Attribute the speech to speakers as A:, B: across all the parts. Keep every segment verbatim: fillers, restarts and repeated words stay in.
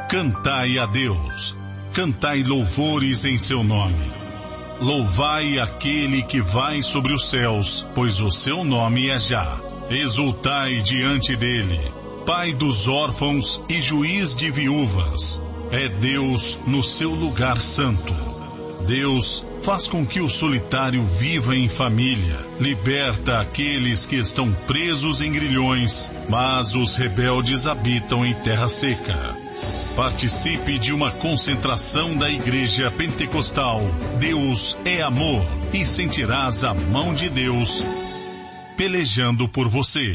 A: Cantai a Deus, cantai louvores em seu nome. Louvai aquele que vai sobre os céus, pois o seu nome é Já. Exultai diante dele, Pai dos órfãos e juiz de viúvas. É Deus no seu lugar santo. Deus faz com que o solitário viva em família, liberta aqueles que estão presos em grilhões, mas os rebeldes habitam em terra seca. Participe de uma concentração da Igreja Pentecostal Deus é Amor e sentirás a mão de Deus pelejando por você.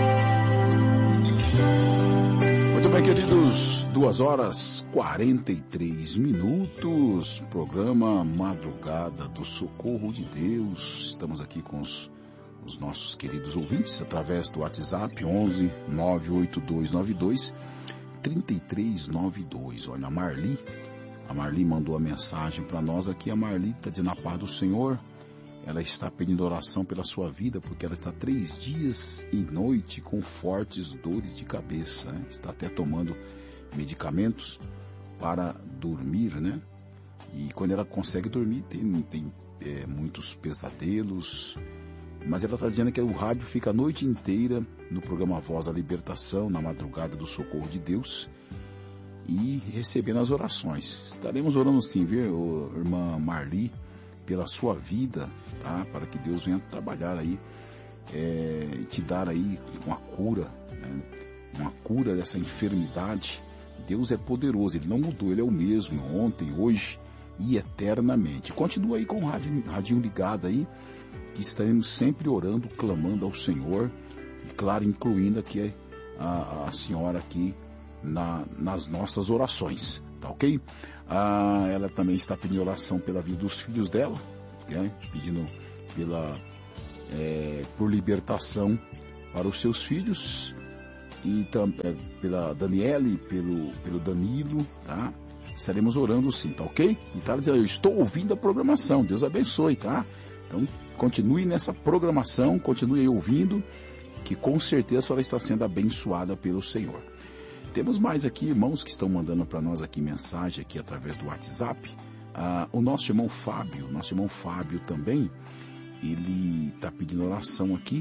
B: Muito bem, queridos, duas horas quarenta e três minutos, programa Madrugada do Socorro de Deus. Estamos aqui com os, os nossos queridos ouvintes através do WhatsApp onze nove oito dois nove dois três três nove dois. Olha, a Marli, a Marli mandou a mensagem para nós aqui. A Marli está dizendo a paz do Senhor. Ela está pedindo oração pela sua vida, porque ela está três dias e noite com fortes dores de cabeça, né? Está até tomando medicamentos para dormir, né? E quando ela consegue dormir, tem, tem é, muitos pesadelos. Mas ela está dizendo que o rádio fica a noite inteira no programa Voz da Libertação, na madrugada do Socorro de Deus, e recebendo as orações. Estaremos orando sim, viu, irmã Marli, pela sua vida, tá? Para que Deus venha trabalhar aí, é, te dar aí uma cura, né? Uma cura dessa enfermidade. Deus é poderoso, Ele não mudou, Ele é o mesmo, ontem, hoje e eternamente. Continua aí com o radinho, radinho ligado aí, que estaremos sempre orando, clamando ao Senhor, e claro, incluindo aqui a, a senhora aqui na, nas nossas orações, tá ok? Ah, ela também está pedindo oração pela vida dos filhos dela, né? Pedindo pela, é, por libertação para os seus filhos, e também pela Daniele, pelo, pelo Danilo, tá? Estaremos orando sim, tá ok? E tá dizendo, eu estou ouvindo a programação, Deus abençoe, tá? Então, continue nessa programação, continue aí ouvindo, que com certeza a senhora está sendo abençoada pelo Senhor. Temos mais aqui irmãos que estão mandando para nós aqui mensagem aqui através do WhatsApp. Ah, o nosso irmão Fábio, nosso irmão Fábio também, ele está pedindo oração aqui,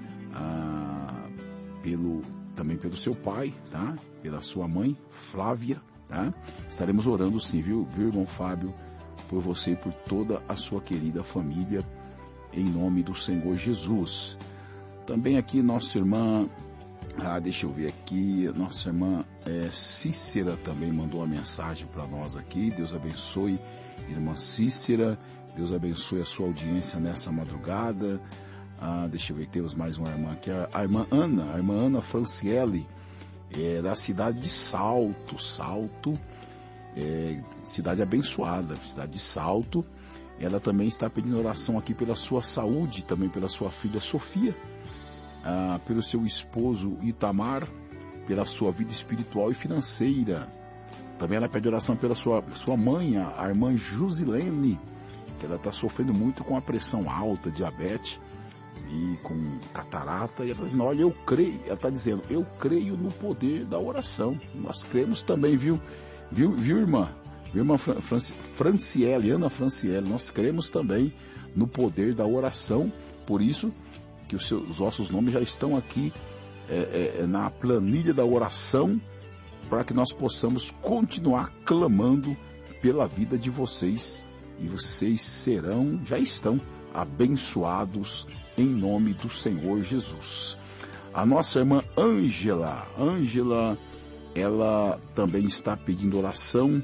B: ah, pelo, também pelo seu pai, tá? Pela sua mãe, Flávia, tá? Estaremos orando sim, viu, viu irmão Fábio, por você e por toda a sua querida família, em nome do Senhor Jesus. Também aqui nossa irmã, ah, deixa eu ver aqui, nossa irmã é, Cícera também mandou uma mensagem para nós aqui. Deus abençoe, irmã Cícera, Deus abençoe a sua audiência nessa madrugada. Ah, deixa eu ver, temos mais uma irmã aqui, a, a irmã Ana, a irmã Ana Franciele, é, da cidade de Salto, Salto, É, cidade abençoada, cidade de Salto. Ela também está pedindo oração aqui pela sua saúde, também pela sua filha Sofia, ah, pelo seu esposo Itamar, pela sua vida espiritual e financeira. Também ela pede oração pela sua, sua mãe, a irmã Jusilene, que ela está sofrendo muito com a pressão alta, diabetes e com catarata. E ela está dizendo, olha, eu creio, ela está dizendo, eu creio no poder da oração. Nós cremos também, viu? Viu, viu irmã? Viu, irmã Fran, Franciele, Ana Franciele, nós cremos também no poder da oração, por isso que os seus nossos nomes já estão aqui é, é, na planilha da oração, para que nós possamos continuar clamando pela vida de vocês, e vocês serão, já estão abençoados em nome do Senhor Jesus. A nossa irmã Ângela, Ângela, ela também está pedindo oração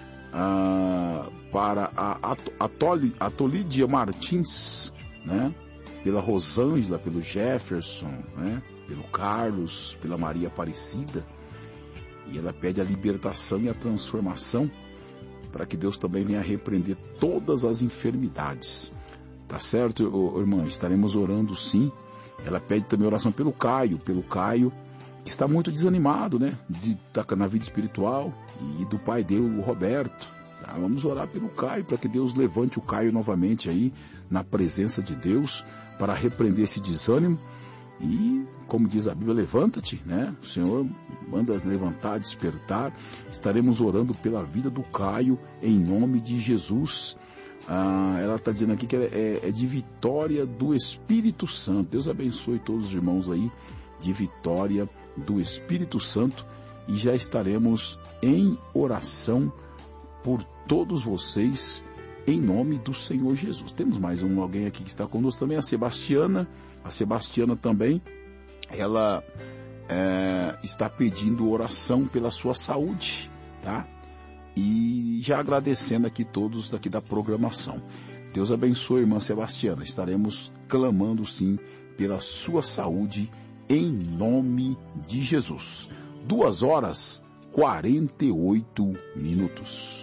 B: ah, para a, a, a Tolídia Martins, né? Pela Rosângela, pelo Jefferson, né? Pelo Carlos, pela Maria Aparecida. E ela pede a libertação e a transformação, para que Deus também venha repreender todas as enfermidades. Tá certo, irmã? Estaremos orando sim. Ela pede também oração pelo Caio, pelo Caio, que está muito desanimado, né, de estar na vida espiritual, e do pai dele, o Roberto. Tá? Vamos orar pelo Caio, para que Deus levante o Caio novamente aí, na presença de Deus, para repreender esse desânimo, E, como diz a Bíblia, levanta-te, né? O Senhor manda levantar, despertar. Estaremos orando pela vida do Caio, em nome de Jesus. Ah, ela está dizendo aqui que é, é de Vitória do Espírito Santo. Deus abençoe todos os irmãos aí de Vitória do Espírito Santo. E já estaremos em oração por todos vocês, em nome do Senhor Jesus. Temos mais um alguém aqui que está conosco também, a Sebastiana. A Sebastiana também, ela é, está pedindo oração pela sua saúde, tá? E já agradecendo aqui todos daqui da programação. Deus abençoe, irmã Sebastiana. Estaremos clamando sim pela sua saúde, em nome de Jesus. Duas horas, quarenta e oito minutos.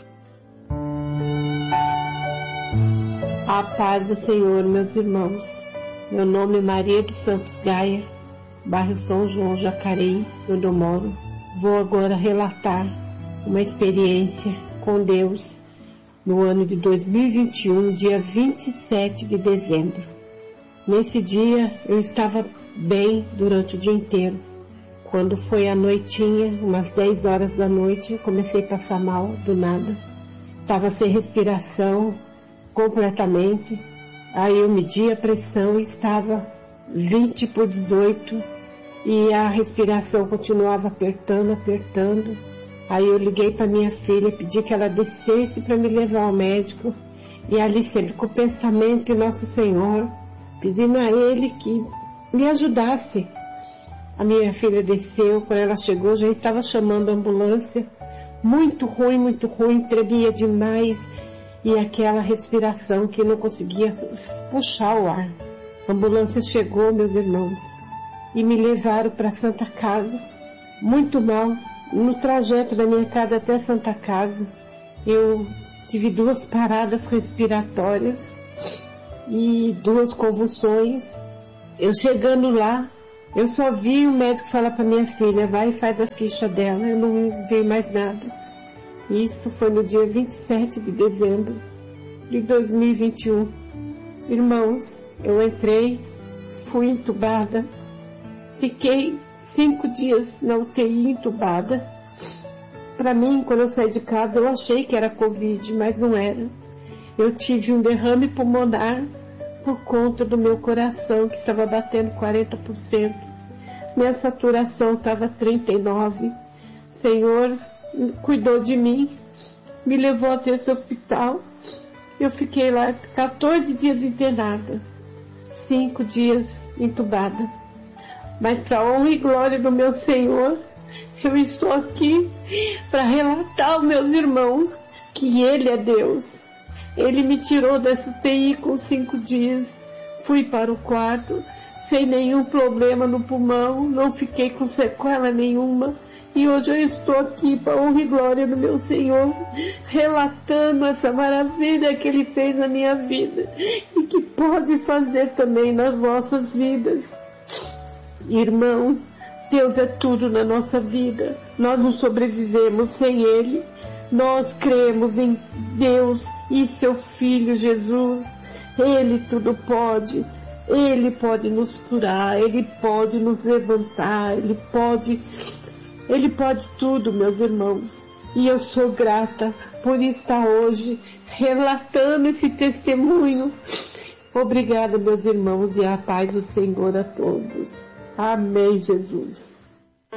C: A paz do Senhor, meus irmãos. Meu nome é Maria dos Santos Gaia, bairro São João, Jacareí, onde eu moro. Vou agora relatar uma experiência com Deus no ano de dois mil e vinte e um, dia vinte e sete de dezembro. Nesse dia eu estava bem durante o dia inteiro. Quando foi à noitinha, umas dez horas da noite, comecei a passar mal do nada. Estava sem respiração completamente. Aí eu medi a pressão e estava vinte por dezoito e a respiração continuava apertando, apertando. Aí eu liguei para minha filha, pedi que ela descesse para me levar ao médico e ali sempre com o pensamento em Nosso Senhor, pedindo a Ele que me ajudasse. A minha filha desceu, quando ela chegou já estava chamando a ambulância, muito ruim, muito ruim, tremia demais. E aquela respiração que não conseguia puxar o ar. A ambulância chegou, meus irmãos, e me levaram para Santa Casa, muito mal. No trajeto da minha casa até Santa Casa, eu tive duas paradas respiratórias e duas convulsões. Eu chegando lá, eu só vi o médico falar para minha filha, vai e faz a ficha dela, eu não vi mais nada. Isso foi no dia vinte e sete de dezembro de dois mil e vinte e um. Irmãos, eu entrei, fui entubada, fiquei cinco dias na U T I entubada. Para mim, quando eu saí de casa, eu achei que era Covid, mas não era. Eu tive um derrame pulmonar por conta do meu coração, que estava batendo quarenta por cento. Minha saturação estava trinta e nove por cento. Senhor cuidou de mim, me levou até esse hospital. Eu fiquei lá quatorze dias internada, cinco dias entubada. Mas para a honra e glória do meu Senhor, eu estou aqui para relatar aos meus irmãos que Ele é Deus. Ele me tirou dessa U T I com cinco dias, fui para o quarto, sem nenhum problema no pulmão, não fiquei com sequela nenhuma. E hoje eu estou aqui para a honra e glória do meu Senhor, relatando essa maravilha que Ele fez na minha vida e que pode fazer também nas vossas vidas. Irmãos, Deus é tudo na nossa vida. Nós não sobrevivemos sem Ele. Nós cremos em Deus e Seu Filho Jesus. Ele tudo pode. Ele pode nos curar, Ele pode nos levantar, Ele pode... Ele pode tudo, meus irmãos, e eu sou grata por estar hoje relatando esse testemunho. Obrigada, meus irmãos, e a paz do Senhor a todos. Amém, Jesus.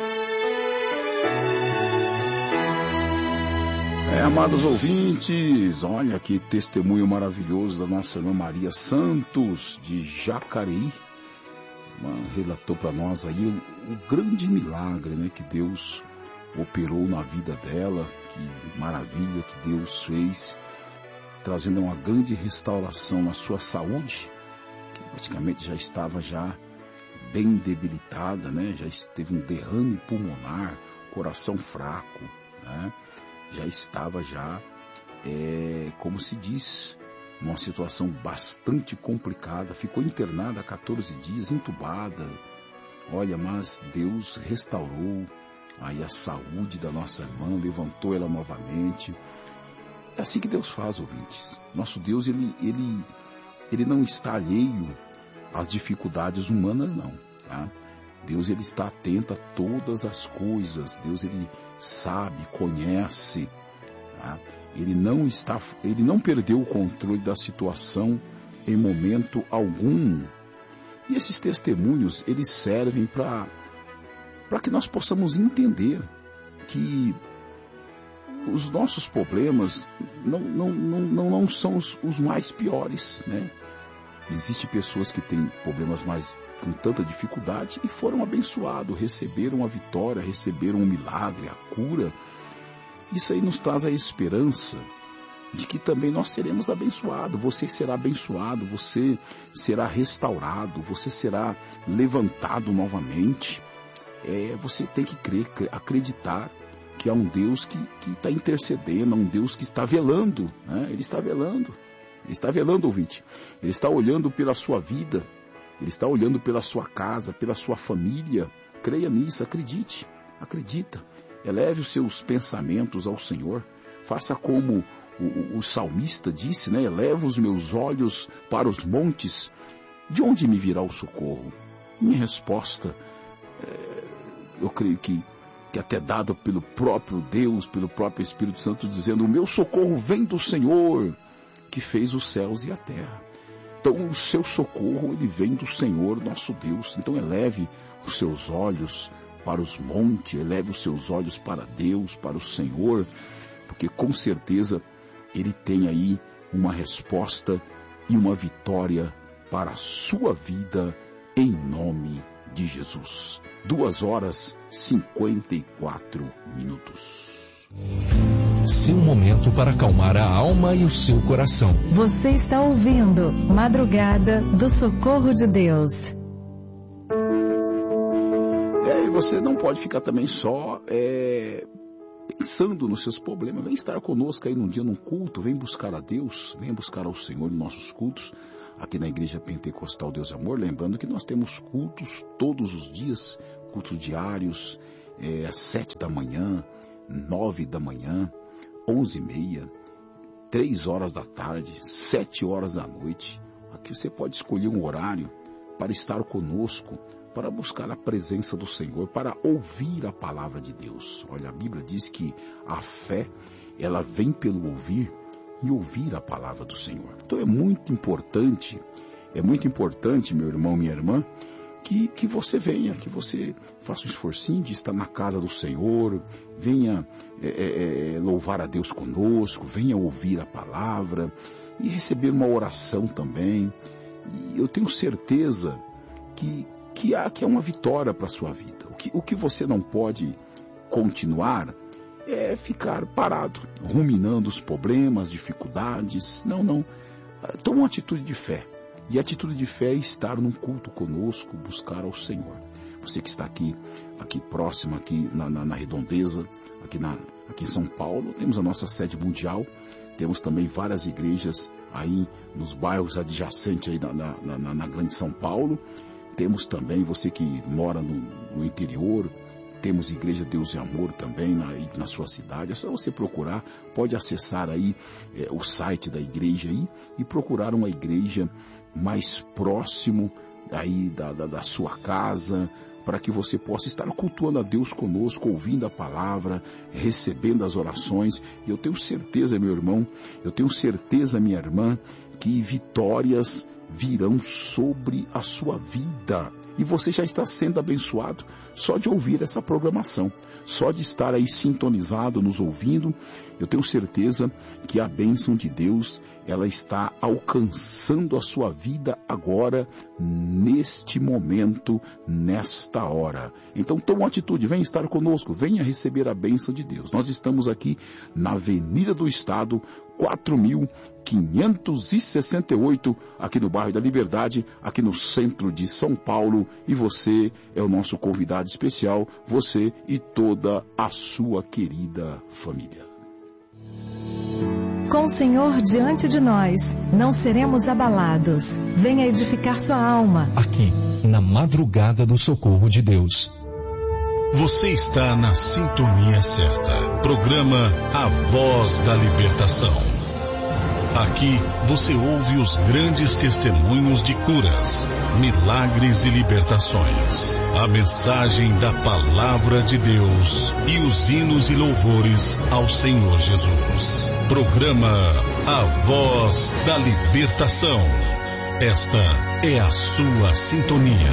B: É, amados ouvintes, olha que testemunho maravilhoso da nossa irmã Maria Santos, de Jacareí. Relatou para nós aí o, o grande milagre, né, que Deus operou na vida dela, que maravilha que Deus fez, trazendo uma grande restauração na sua saúde, que praticamente já estava já bem debilitada, né, já teve um derrame pulmonar, coração fraco, né, já estava já, é, como se diz, numa situação bastante complicada, ficou internada há quatorze dias, entubada. Olha, mas Deus restaurou aí a saúde da nossa irmã, levantou ela novamente. É assim que Deus faz, ouvintes. Nosso Deus, ele, ele, ele não está alheio às dificuldades humanas, não. Tá? Deus, ele está atento a todas as coisas. Deus, ele sabe, conhece. Tá? Ele não está, ele não perdeu o controle da situação em momento algum. E esses testemunhos, eles servem para para que nós possamos entender que os nossos problemas não, não, não, não, não são os, os mais piores, né? Existem pessoas que têm problemas mais com tanta dificuldade e foram abençoados, receberam a vitória, receberam um milagre, a cura. Isso aí nos traz a esperança de que também nós seremos abençoados. Você será abençoado, você será restaurado, você será levantado novamente. É, você tem que crer, acreditar que há um Deus que está intercedendo, há um Deus que está velando, né? Ele está velando, ele está velando, ouvinte. Ele está olhando pela sua vida, ele está olhando pela sua casa, pela sua família. Creia nisso, acredite, acredita. Eleve os seus pensamentos ao Senhor. Faça como o, o salmista disse, né? Eleva os meus olhos para os montes. De onde me virá o socorro? Minha resposta, é, eu creio que, que até dada pelo próprio Deus, pelo próprio Espírito Santo, dizendo: o meu socorro vem do Senhor, que fez os céus e a terra. Então o seu socorro, ele vem do Senhor, nosso Deus. Então eleve os seus olhos para os montes, eleve os seus olhos para Deus, para o Senhor, porque com certeza Ele tem aí uma resposta e uma vitória para a sua vida, em nome de Jesus. Duas horas e cinquenta e quatro minutos.
D: Seu momento para acalmar a alma e o seu coração.
E: Você está ouvindo Madrugada do Socorro de Deus.
B: É, e você não pode ficar também só é, pensando nos seus problemas. Vem estar conosco aí num dia, num culto. Vem buscar a Deus, vem buscar ao Senhor em nossos cultos, aqui na Igreja Pentecostal Deus e Amor. Lembrando que nós temos cultos todos os dias, cultos diários, é, às sete da manhã, nove da manhã, onze e meia, três horas da tarde, sete horas da noite. Aqui você pode escolher um horário para estar conosco, para buscar a presença do Senhor, para ouvir a palavra de Deus. Olha, a Bíblia diz que a fé, ela vem pelo ouvir e ouvir a palavra do Senhor. Então é muito importante, é muito importante, meu irmão, minha irmã, que, que você venha, que você faça um esforcinho de estar na casa do Senhor, venha é, é, louvar a Deus conosco, venha ouvir a palavra e receber uma oração também. E eu tenho certeza que, que, há, que é uma vitória para a sua vida. O que, o que você não pode continuar é ficar parado, ruminando os problemas, dificuldades. Não, não. Toma uma atitude de fé. E a atitude de fé é estar num culto conosco, buscar ao Senhor. Você que está aqui, aqui próximo, aqui na, na, na Redondeza, aqui, na, aqui em São Paulo, temos a nossa sede mundial. Temos também várias igrejas aí nos bairros adjacentes aí na, na, na, na Grande São Paulo. Temos também, você que mora no, no interior, temos Igreja Deus e Amor também na, na sua cidade. É só você procurar, pode acessar aí é, o site da igreja aí e procurar uma igreja mais próximo aí da, da, da sua casa, para que você possa estar cultuando a Deus conosco, ouvindo a palavra, recebendo as orações. E eu tenho certeza, meu irmão, eu tenho certeza, minha irmã, que vitórias virão sobre a sua vida. E você já está sendo abençoado só de ouvir essa programação, só de estar aí sintonizado, nos ouvindo. Eu tenho certeza que a bênção de Deus, ela está alcançando a sua vida agora, neste momento, nesta hora. Então toma uma atitude, venha estar conosco, venha receber a bênção de Deus. Nós estamos aqui na Avenida do Estado, quatro mil quinhentos e sessenta e oito, aqui no bairro da Liberdade, aqui no centro de São Paulo. E você é o nosso convidado especial, você e toda a sua querida família.
E: Com o Senhor diante de nós, não seremos abalados. Venha edificar sua alma.
D: Aqui, na Madrugada do Socorro de Deus.
A: Você está na sintonia certa. Programa A Voz da Libertação. Aqui você ouve os grandes testemunhos de curas, milagres e libertações. A mensagem da Palavra de Deus e os hinos e louvores ao Senhor Jesus. Programa A Voz da Libertação. Esta é a sua sintonia.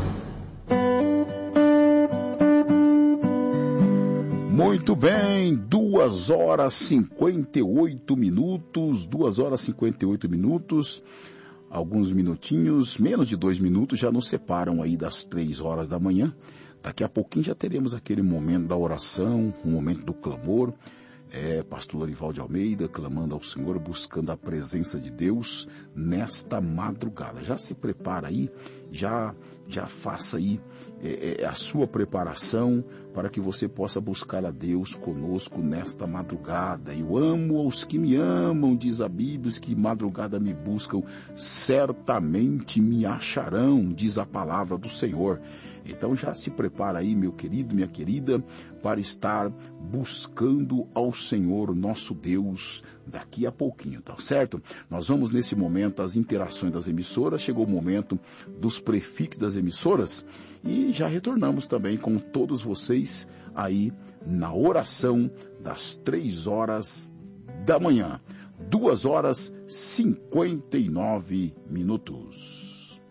B: Muito bem, duas horas e cinquenta e oito minutos, duas horas e cinquenta e oito minutos, alguns minutinhos, menos de dois minutos já nos separam aí das três horas da manhã. Daqui a pouquinho já teremos aquele momento da oração, um momento do clamor. É, pastor Lorival de Almeida clamando ao Senhor, buscando a presença de Deus nesta madrugada. Já se prepara aí, já, já faça aí é, é, a sua preparação para que você possa buscar a Deus conosco nesta madrugada. Eu amo aos que me amam, diz a Bíblia, os que madrugada me buscam, certamente me acharão, diz a palavra do Senhor. Então já se prepara aí, meu querido, minha querida, para estar buscando ao Senhor, nosso Deus, daqui a pouquinho, tá certo? Nós vamos nesse momento as interações das emissoras, chegou o momento dos prefixos das emissoras e já retornamos também com todos vocês aí na oração das três horas da manhã, duas horas e cinquenta e nove minutos.